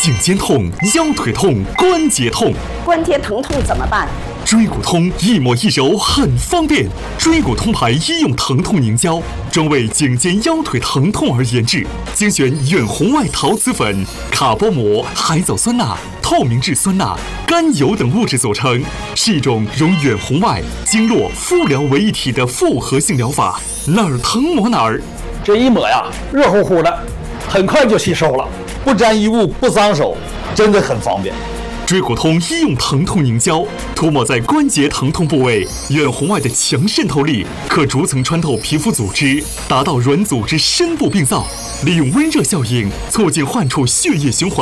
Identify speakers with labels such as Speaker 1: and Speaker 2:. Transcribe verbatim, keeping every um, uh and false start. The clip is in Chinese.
Speaker 1: 颈肩痛、腰腿痛、关节痛，
Speaker 2: 关节疼痛怎么办？
Speaker 1: 椎骨通一抹一揉很方便，椎骨通牌医用疼痛凝胶，专为颈肩腰腿疼痛而研制，精选远红外陶瓷粉、卡波膜、海藻酸钠、透明质酸钠、甘油等物质组成，是一种融远红外、经络、敷疗为一体的复合性疗法，哪儿疼抹哪儿。
Speaker 3: 这一抹呀，热乎乎的，很快就吸收了，不沾衣物，不脏手，真的很方便。
Speaker 1: 椎骨通医用疼痛凝胶，涂抹在关节疼痛部位，远红外的强渗透力可逐层穿透皮肤组织，达到软组织深部病灶，利用温热效应促进患处血液循环。